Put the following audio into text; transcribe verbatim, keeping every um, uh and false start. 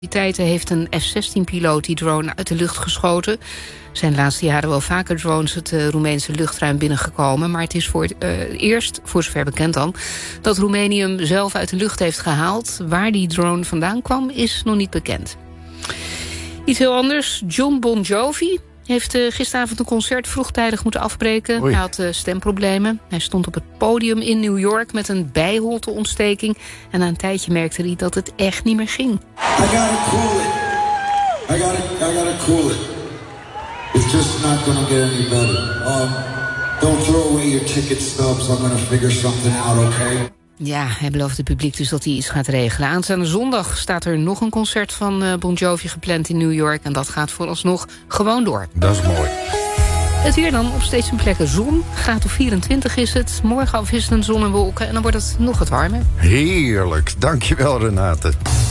autoriteiten heeft een F zestien-piloot die drone uit de lucht geschoten. Er zijn de laatste jaren wel vaker drones het uh, Roemeense luchtruim binnengekomen, maar het is voor het uh, eerst, voor zover bekend dan, dat Roemenië hem zelf uit de lucht heeft gehaald. Waar die drone vandaan kwam, is nog niet bekend. Iets heel anders. John Bon Jovi heeft uh, gisteravond een concert vroegtijdig moeten afbreken. Oei. Hij had uh, stemproblemen. Hij stond op het podium in New York met een bijholteontsteking. En na een tijdje merkte hij dat het echt niet meer ging. I gotta cool it. I gotta, I gotta cool it. It's just not gonna get any better. Um, don't throw away your ticket stubs. I'm gonna figure something out, okay? Ja, hij belooft het publiek dus dat hij iets gaat regelen. Aanstaande zondag staat er nog een concert van uh, Bon Jovi gepland in New York. En dat gaat vooralsnog gewoon door. Dat is mooi. Het weer dan op steeds een plekken zon. Graad of vierentwintig is het. Morgen afwisselend zon en wolken. En dan wordt het nog wat warmer. Heerlijk. Dankjewel, Renate.